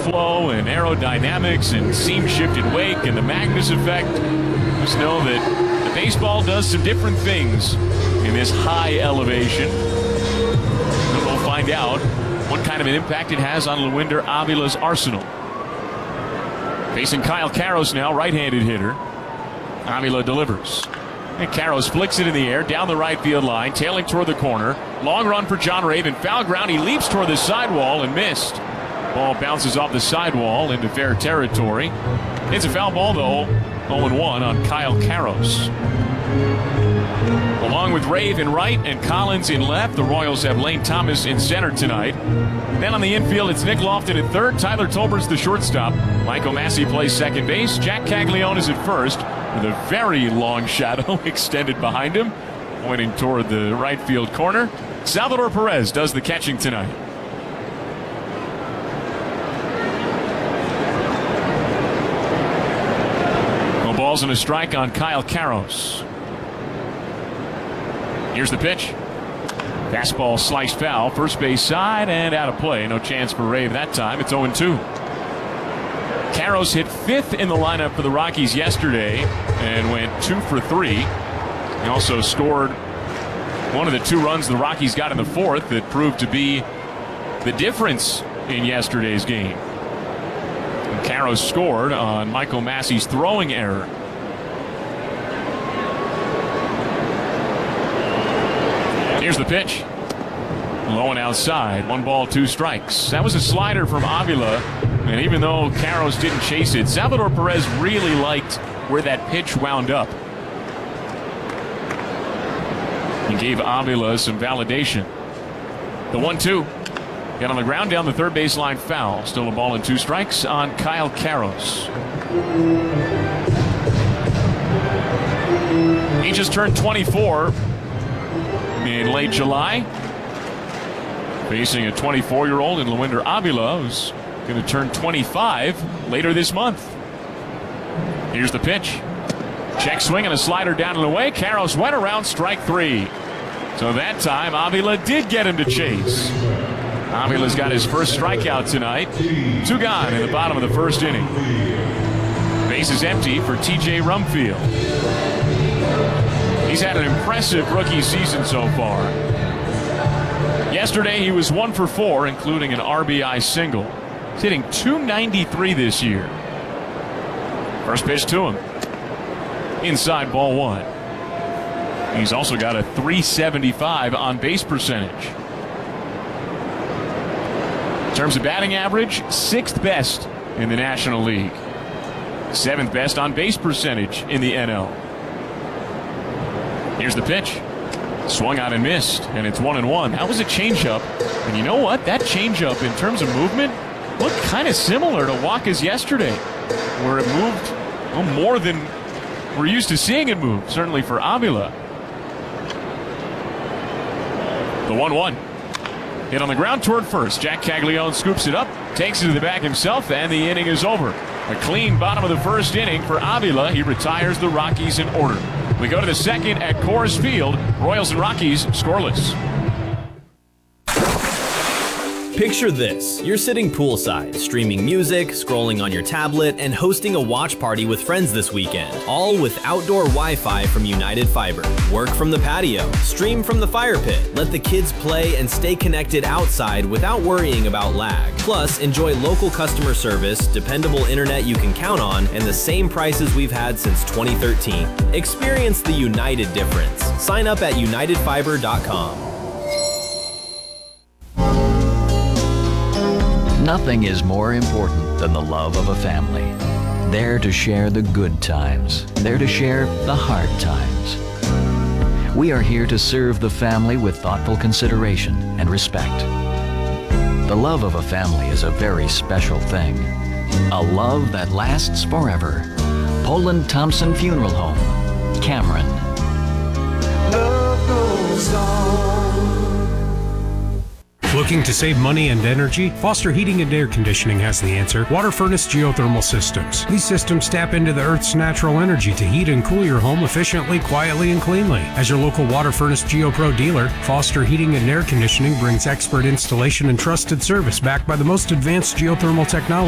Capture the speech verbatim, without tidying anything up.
airflow and aerodynamics and seam-shifted wake and the Magnus effect. Just know that the baseball does some different things in this high elevation. And we'll find out what kind of an impact it has on Lewinter Avila's arsenal. Facing Kyle Karros now, right-handed hitter. Avila delivers. And Karros flicks it in the air, down the right field line, tailing toward the corner. Long run for John Raven. Foul ground. He leaps toward the sidewall and missed. Ball bounces off the sidewall into fair territory. It's a foul ball, though. oh one on Kyle Karros. Along with Rave in right and Collins in left, the Royals have Lane Thomas in center tonight. Then on the infield, it's Nick Lofton at third. Tyler Tolbert's the shortstop. Michael Massey plays second base. Jack Caglione is at first, with a very long shadow extended behind him, pointing toward the right field corner. Salvador Perez does the catching tonight. No balls and a strike on Kyle Karros. Here's the pitch. Fastball sliced foul, first base side and out of play. No chance for Rave that time. It's oh two. Karros hit fifth in the lineup for the Rockies yesterday and went two for three. He also scored one of the two runs the Rockies got in the fourth that proved to be the difference in yesterday's game. And Karros scored on Michael Massey's throwing error. Here's the pitch. Low and outside. One ball, two strikes. That was a slider from Avila. And even though Karros didn't chase it, Salvador Perez really liked where that pitch wound up. He gave Avila some validation. The one two. Get on the ground down the third baseline foul. Still a ball and two strikes on Kyle Karros. He just turned twenty-four in late July. Facing a twenty-four-year-old in Lewinter Avila, who's going to turn twenty-five later this month. Here's the pitch. Check swing and a slider down and away. Karros went around, strike three. So that time, Avila did get him to chase. Avila's got his first strikeout tonight. Two gone in the bottom of the first inning. Base is empty for T J Rumfield. He's had an impressive rookie season so far. Yesterday, he was one for four, including an R B I single. He's hitting two ninety-three this year. First pitch to him. Inside, ball one. He's also got a three seventy-five on base percentage. In terms of batting average, sixth best in the National League. Seventh best on base percentage in the N L. Here's the pitch. Swung out and missed, and it's one and one. That was a changeup, and you know what? That changeup, in terms of movement, looked kind of similar to Wacha's yesterday, where it moved well, more than we're used to seeing it move, certainly for Avila. The one one. Hit on the ground toward first. Jack Caglione scoops it up, takes it to the back himself, and the inning is over. A clean bottom of the first inning for Avila. He retires the Rockies in order. We go to the second at Coors Field. Royals and Rockies scoreless. Picture this. You're sitting poolside, streaming music, scrolling on your tablet, and hosting a watch party with friends this weekend, all with outdoor Wi-Fi from United Fiber. Work from the patio, stream from the fire pit, let the kids play and stay connected outside without worrying about lag. Plus, enjoy local customer service, dependable internet you can count on, and the same prices we've had since twenty thirteen. Experience the United difference. Sign up at united fiber dot com. Nothing is more important than the love of a family. There to share the good times, there to share the hard times. We are here to serve the family with thoughtful consideration and respect. The love of a family is a very special thing. A love that lasts forever. Poland Thompson Funeral Home, Cameron. Love goes on. Looking to save money and energy? Foster Heating and Air Conditioning has the answer. Water Furnace Geothermal Systems. These systems tap into the Earth's natural energy to heat and cool your home efficiently, quietly, and cleanly. As your local Water Furnace GeoPro dealer, Foster Heating and Air Conditioning brings expert installation and trusted service backed by the most advanced geothermal technology.